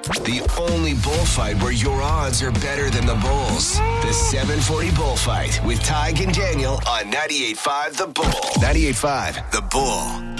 The only bullfight where your odds are better than the Bulls. The 740 Bullfight with Tig and Daniel on 98.5 The Bull. 98.5 The Bull.